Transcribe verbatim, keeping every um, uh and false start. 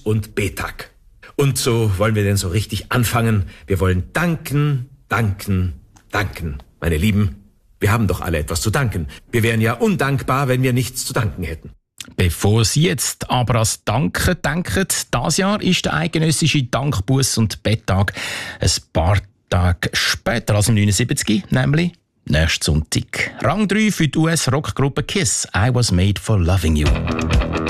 und B-Tag. Und so wollen wir denn so richtig anfangen. Wir wollen danken, danken, danken. Meine Lieben, wir haben doch alle etwas zu danken. Wir wären ja undankbar, wenn wir nichts zu danken hätten. Bevor Sie jetzt aber ans Danken denken, dieses Jahr ist der eidgenössische Dankbuß- und Betttag ein paar Tage später als im neunundsiebzig, nämlich nächsten Sonntag. Rang drei für die U S-Rockgruppe Kiss, I Was Made for Loving You.